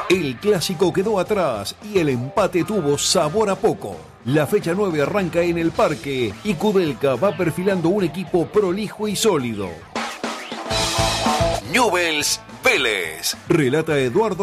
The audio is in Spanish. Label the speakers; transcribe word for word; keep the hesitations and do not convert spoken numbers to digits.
Speaker 1: El clásico quedó atrás y el empate tuvo sabor a poco. La fecha nueve arranca en el Parque y Kudelka va perfilando un equipo prolijo y sólido. Newell's Vélez. Relata Eduardo